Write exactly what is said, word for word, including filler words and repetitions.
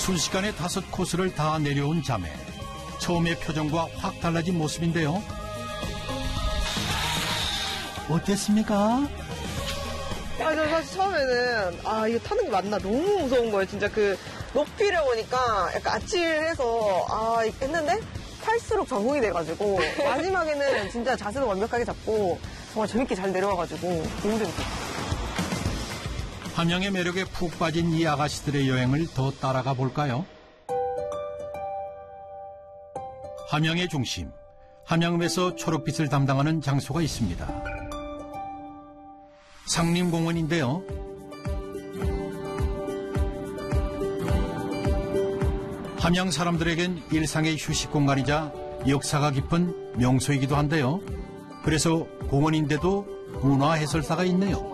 순식간에 다섯 코스를 다 내려온 자매. 처음의 표정과 확 달라진 모습인데요. 어땠습니까? 아, 저 사실 처음에는 아 이거 타는 게 맞나 너무 무서운 거예요. 진짜 그 높이를 보니까 약간 아찔해서 아 했는데 탈수록 적응이 돼가지고 마지막에는 진짜 자세도 완벽하게 잡고 정말 재밌게 잘 내려와가지고 너무 재밌었어요. 함양의 매력에 푹 빠진 이 아가씨들의 여행을 더 따라가 볼까요? 함양의 중심, 함양읍에서 초록빛을 담당하는 장소가 있습니다. 상림공원인데요. 함양 사람들에겐 일상의 휴식 공간이자 역사가 깊은 명소이기도 한데요. 그래서 공원인데도 문화 해설사가 있네요.